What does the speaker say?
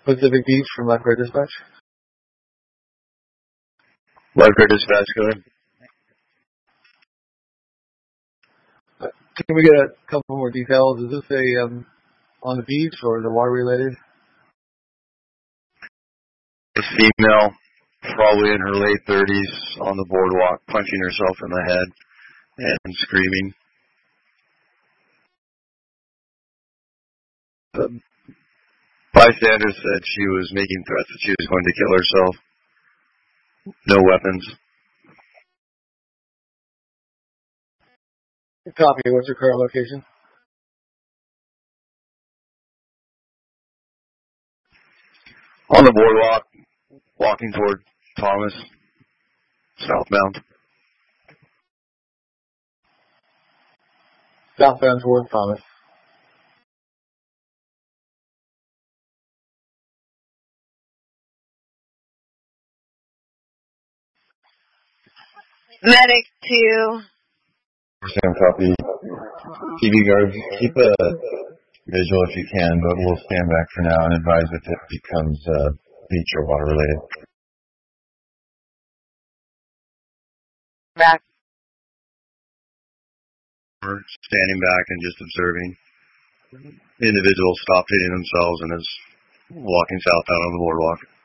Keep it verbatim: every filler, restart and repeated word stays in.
Pacific Beach from Lifeguard Dispatch. Lifeguard Dispatch, go ahead. Can we get a couple more details? Is this a um, on the beach or is it water related? A female, probably in her late thirties, on the boardwalk, punching herself in the head and screaming. The bystanders said she was making threats that she was going to kill herself. No weapons. Copy. What's your current location? On the boardwalk, walking toward Thomas, southbound. Southbound toward Thomas. Medic two. Sam, copy. T V guards, keep a visual if you can, but we'll stand back for now and advise if it becomes uh, beach or water related. Back. We're standing back and just observing. Individuals stopped hitting themselves and is walking southbound on the boardwalk.